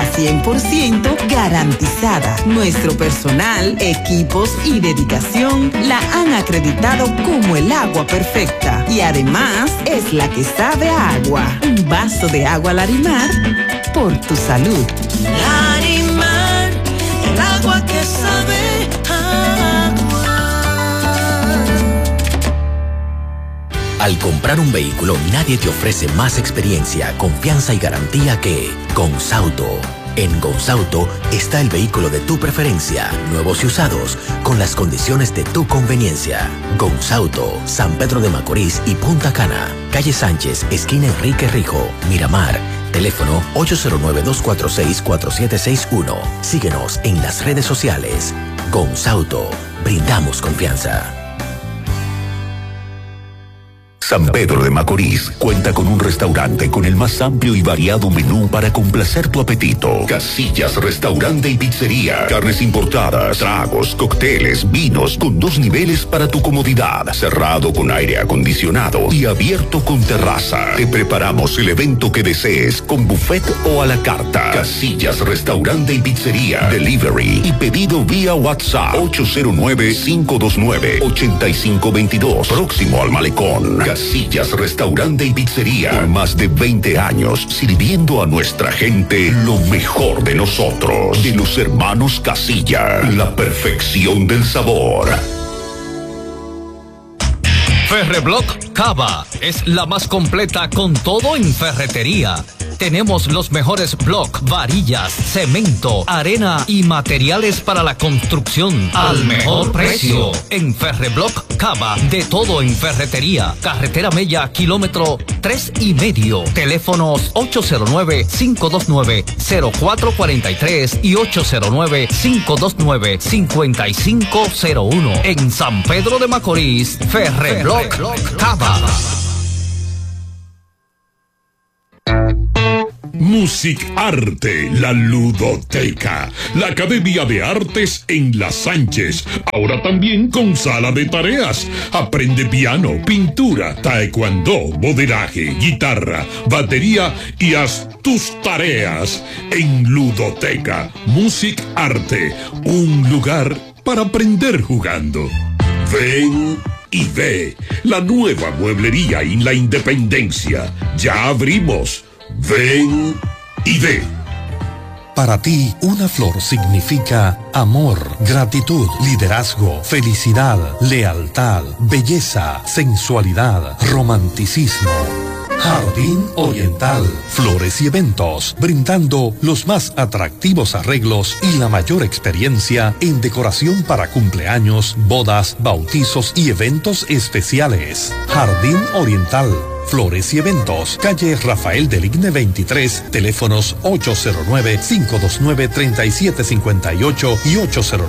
100% garantizada. Nuestro personal, equipos y dedicación la han acreditado como el agua perfecta. Y además es la que sabe a agua. Un vaso de agua Larimar por tu salud. Larimar, el agua que sabe a agua. Al comprar un vehículo, nadie te ofrece más experiencia, confianza y garantía que Consauto. En Consauto está el vehículo de tu preferencia, nuevos y usados, con las condiciones de tu conveniencia. Consauto, San Pedro de Macorís y Punta Cana, calle Sánchez, esquina Enrique Rijo, Miramar. Teléfono 809-246-4761. Síguenos en las redes sociales. Consauto, brindamos confianza. San Pedro de Macorís cuenta con un restaurante con el más amplio y variado menú para complacer tu apetito. Casillas, restaurante y pizzería. Carnes importadas, tragos, cócteles, vinos con 2 niveles para tu comodidad. Cerrado con aire acondicionado y abierto con terraza. Te preparamos el evento que desees con buffet o a la carta. Casillas, restaurante y pizzería. Delivery y pedido vía WhatsApp 809-529-8522. Próximo al Malecón. Casillas, restaurante y pizzería. Por más de 20 años sirviendo a nuestra gente lo mejor de nosotros. De los hermanos Casilla. La perfección del sabor. Ferreblock Cava es la más completa con todo en ferretería. Tenemos los mejores block, varillas, cemento, arena y materiales para la construcción al mejor precio. En Ferreblock Cava, de todo en ferretería. Carretera Mella, kilómetro 3,5. Teléfonos 809-529-0443 y 809-529-5501. En San Pedro de Macorís, Ferreblock Cava. Music Arte, la ludoteca, la Academia de Artes en Las Sánchez, ahora también con sala de tareas. Aprende piano, pintura, taekwondo, modelaje, guitarra, batería y haz tus tareas en Ludoteca. Music Arte, un lugar para aprender jugando. Ven y ve, la nueva mueblería en la Independencia. Ya abrimos. Ven y ve. Para ti, una flor significa amor, gratitud, liderazgo, felicidad, lealtad, belleza, sensualidad, romanticismo. Jardín Oriental, flores y eventos, brindando los más atractivos arreglos y la mayor experiencia en decoración para cumpleaños, bodas, bautizos y eventos especiales. Jardín Oriental, flores y eventos, calle Rafael del Igne 23, teléfonos 809-529-3758 y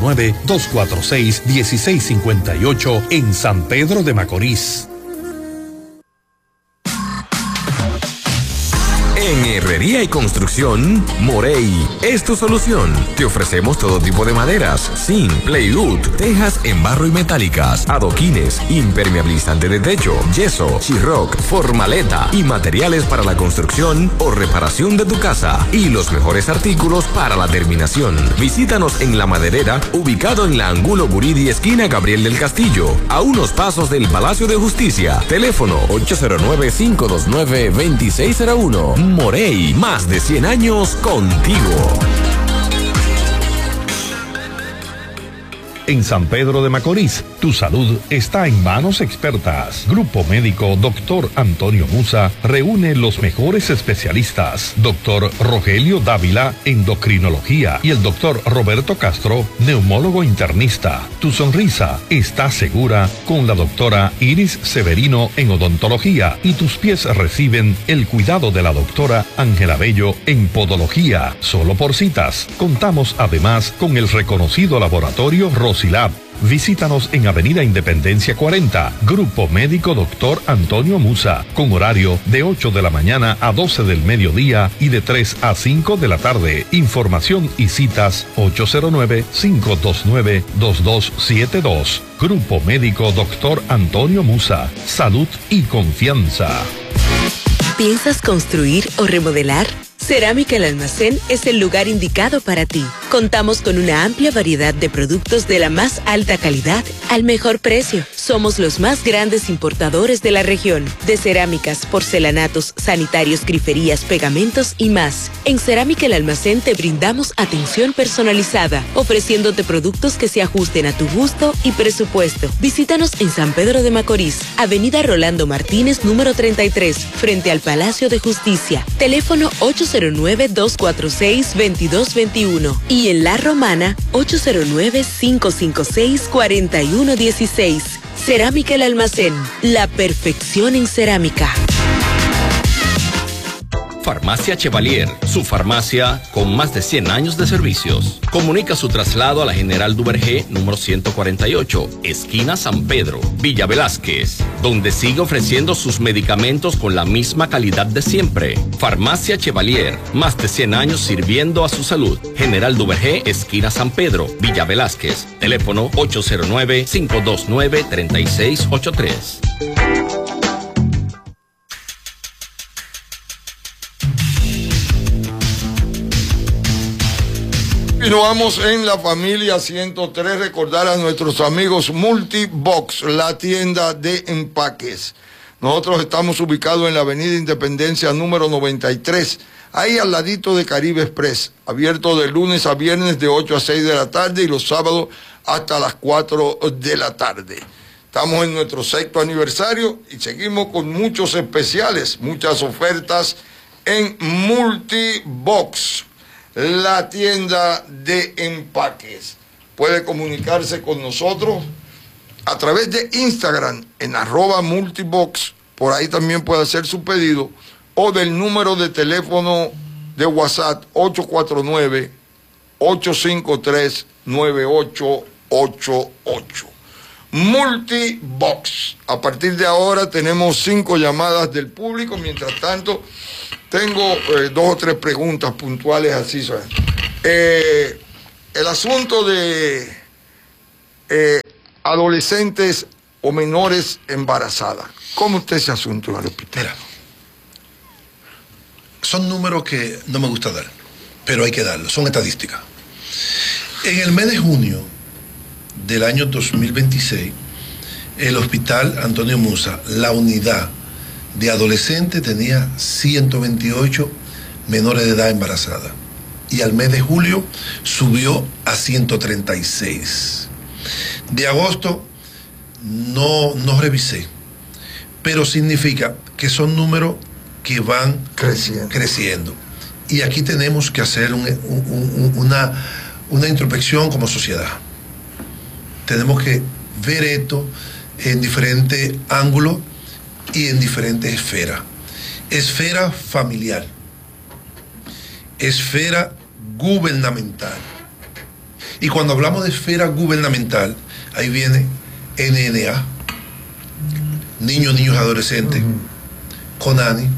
809-246-1658 en San Pedro de Macorís. En Herrería y Construcción, Morey es tu solución. Te ofrecemos todo tipo de maderas, zinc, plywood, tejas en barro y metálicas, adoquines, impermeabilizante de techo, yeso, chirroc, formaleta y materiales para la construcción o reparación de tu casa y los mejores artículos para la terminación. Visítanos en La Maderera, ubicado en la Angulo Buridi, esquina Gabriel del Castillo, a unos pasos del Palacio de Justicia. Teléfono 809-529-2601. Morey, más de 100 años contigo. En San Pedro de Macorís, tu salud está en manos expertas. Grupo Médico Dr. Antonio Musa reúne los mejores especialistas. Dr. Rogelio Dávila, endocrinología, y el Dr. Roberto Castro, neumólogo internista. Tu sonrisa está segura con la doctora Iris Severino en odontología y tus pies reciben el cuidado de la doctora Ángela Bello en podología. Solo por citas. Contamos además con el reconocido laboratorio Rosilab. Visítanos en Avenida Independencia 40, Grupo Médico Dr. Antonio Musa, con horario de 8 de la mañana a 12 del mediodía y de 3 a 5 de la tarde. Información y citas 809-529-2272. Grupo Médico Dr. Antonio Musa, salud y confianza. ¿Piensas construir o remodelar? Cerámica El Almacén es el lugar indicado para ti. Contamos con una amplia variedad de productos de la más alta calidad al mejor precio. Somos los más grandes importadores de la región, de cerámicas, porcelanatos, sanitarios, griferías, pegamentos y más. En Cerámica El Almacén te brindamos atención personalizada, ofreciéndote productos que se ajusten a tu gusto y presupuesto. Visítanos en San Pedro de Macorís, Avenida Rolando Martínez, número 33, frente al Palacio de Justicia. Teléfono 809-246-2221 y en La Romana 809-556-4116. Cerámica El Almacén, la perfección en cerámica. Farmacia Chevalier, su farmacia con más de 100 años de servicios. Comunica su traslado a la General Duvergé, número 148, esquina San Pedro, Villa Velázquez, donde sigue ofreciendo sus medicamentos con la misma calidad de siempre. Farmacia Chevalier, más de 100 años sirviendo a su salud. General Duvergé, esquina San Pedro, Villa Velázquez. Teléfono 809-529-3683. Continuamos en la familia 103, recordar a nuestros amigos Multibox, la tienda de empaques. Nosotros estamos ubicados en la avenida Independencia número 93, ahí al ladito de Caribe Express, abierto de lunes a viernes de 8 a 6 de la tarde y los sábados hasta las 4 de la tarde. Estamos en nuestro 6º aniversario y seguimos con muchos especiales, muchas ofertas en Multibox, la tienda de empaques. Puede comunicarse con nosotros a través de Instagram en @multibox, por ahí también puede hacer su pedido, o del número de teléfono de WhatsApp 849-853-9888. Multibox. A partir de ahora tenemos 5 llamadas del público. Mientras tanto, tengo 2 o 3 preguntas puntuales así. El asunto de adolescentes o menores embarazadas. ¿Cómo está ese asunto en el hospital? Mira, son números que no me gusta dar, pero hay que darlos, son estadísticas. En el mes de junio del año 2026, el Hospital Antonio Musa, la unidad de adolescentes, tenía 128 menores de edad embarazadas. Y al mes de julio subió a 136. De agosto no revisé, pero significa que son números que van creciendo. Y aquí tenemos que hacer una introspección como sociedad. Tenemos que ver esto en diferentes ángulos y en diferentes esferas. Esfera familiar, esfera gubernamental. Y cuando hablamos de esfera gubernamental, ahí viene NNA, niños y adolescentes, CONANI,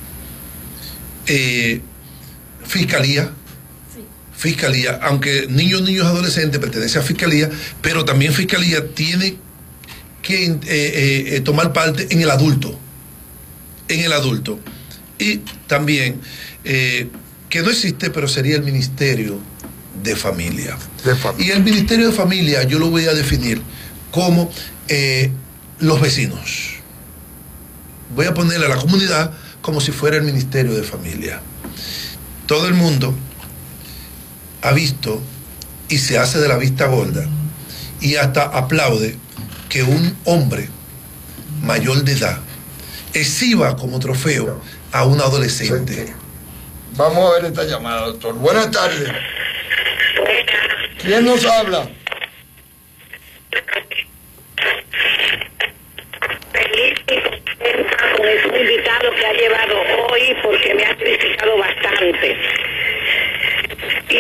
Fiscalía, aunque niños y adolescentes pertenece a Fiscalía, pero también Fiscalía tiene que tomar parte en el adulto. Y también, que no existe, pero sería el Ministerio de Familia. Y el Ministerio de Familia yo lo voy a definir como los vecinos. Voy a ponerle a la comunidad como si fuera el Ministerio de Familia. Todo el mundo ha visto y se hace de la vista gorda y hasta aplaude que un hombre mayor de edad exhiba como trofeo a un adolescente. Vamos a ver esta llamada, doctor. Buenas tardes. ¿Quién nos habla? Feliz y contenta con el invitado que ha llevado hoy porque me ha criticado bastante. Y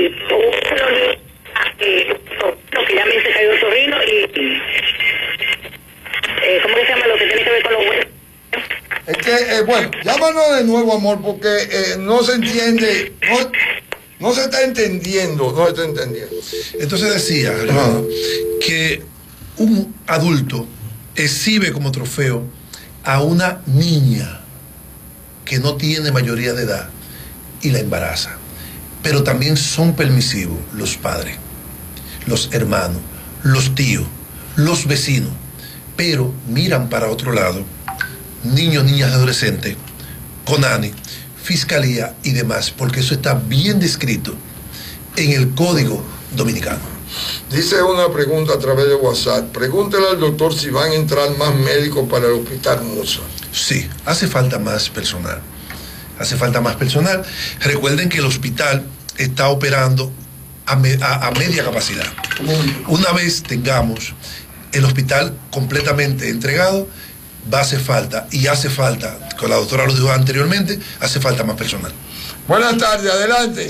lo que ya me dice que hay un sobrino y ¿cómo que se llama lo que tiene que ver con los huesos? Es que, bueno, llámanos de nuevo, amor, porque no se entiende, no se está entendiendo, Entonces decía, hermano, que un adulto exhibe como trofeo a una niña que no tiene mayoría de edad y la embaraza. Pero también son permisivos los padres, los hermanos, los tíos, los vecinos, pero miran para otro lado, niños, niñas, adolescentes, CONANI, Fiscalía y demás, porque eso está bien descrito en el Código Dominicano. Dice una pregunta a través de WhatsApp. Pregúntele al doctor si van a entrar más médicos para el Hospital Musa. Sí, hace falta más personal. Hace falta más personal. Recuerden que el hospital está operando a media capacidad. Una vez tengamos el hospital completamente entregado, va a hacer falta, y hace falta, con la doctora lo dijo anteriormente, hace falta más personal. Buenas tardes, adelante.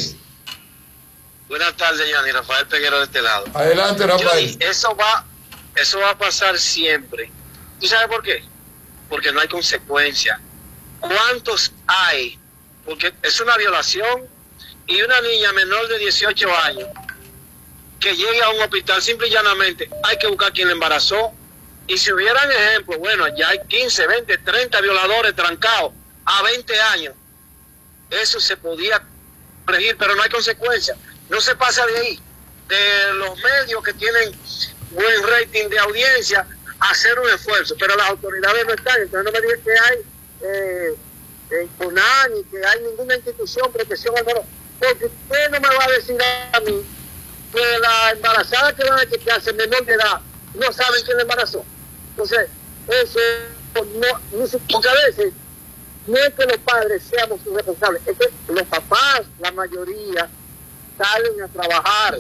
Buenas tardes, Johnny. Rafael Peguero de este lado. Adelante, Rafael. Johnny, eso va a pasar siempre. ¿Tú sabes por qué? Porque no hay consecuencia. ¿Cuántos hay? Porque es una violación, y una niña menor de 18 años que llegue a un hospital, simple y llanamente hay que buscar quien la embarazó. Y si hubieran ejemplos, bueno, ya hay 15, 20, 30 violadores trancados a 20 años. Eso se podía corregir, pero no hay consecuencias. No se pasa de ahí, de los medios que tienen buen rating de audiencia, a hacer un esfuerzo, pero las autoridades no están. Entonces no me digan que hay en CONANI, que hay ninguna institución, protección al menor, porque usted no me va a decir a mí que la embarazada que van a chequearse menor de edad no saben quién la embarazó. Entonces, eso no, porque a veces no es que los padres seamos irresponsables, es que los papás, la mayoría, salen a trabajar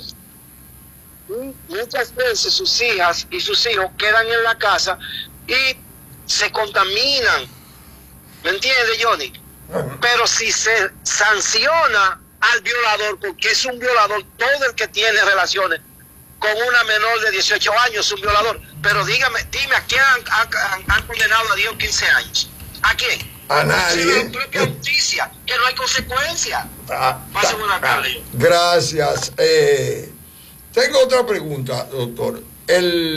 y muchas veces sus hijas y sus hijos quedan en la casa y se contaminan. ¿Me entiendes, Johnny? Pero si se sanciona al violador, porque es un violador, todo el que tiene relaciones con una menor de 18 años es un violador. Pero dime, ¿a quién han condenado a 10 o 15 años? ¿A quién? A nadie. Es la propia justicia, que no hay consecuencia. Pase buena tarde. Gracias. Tengo otra pregunta, doctor.